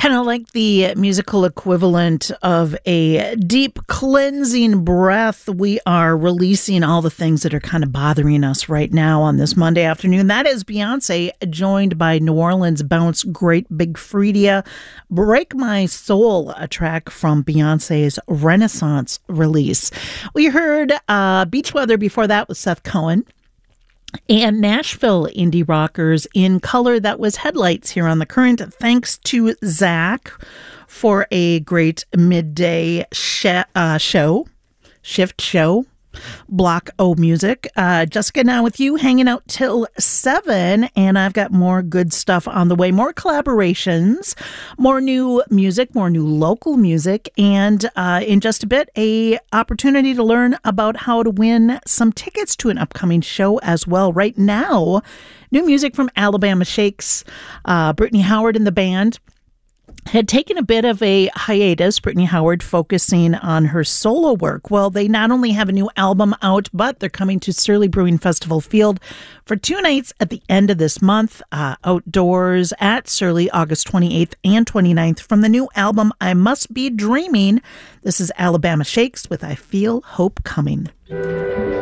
Kind of like the musical equivalent of a deep cleansing breath, we are releasing all the things that are kind of bothering us right now on this Monday afternoon. That is Beyonce, joined by New Orleans bounce Great Big Freedia. Break My Soul, a track from Beyonce's Renaissance release. We heard Beach Weather before that with Seth Cohen. And Nashville indie rockers in color, that was Headlights here on The Current. Thanks to Zach for a great midday shift show. Block O Music. Jessica now with you, hanging out till 7, and I've got more good stuff on the way. More collaborations, more new music, more new local music, and in just a bit, a opportunity to learn about how to win some tickets to an upcoming show as well. Right now, new music from Alabama Shakes, Brittany Howard and the band had taken a bit of a hiatus, Brittany Howard focusing on her solo work. Well, they not only have a new album out, but they're coming to Surly Brewing Festival Field for 2 nights at the end of this month, outdoors at Surly, August 28th and 29th. From the new album, I Must Be Dreaming, this is Alabama Shakes with I Feel Hope Coming.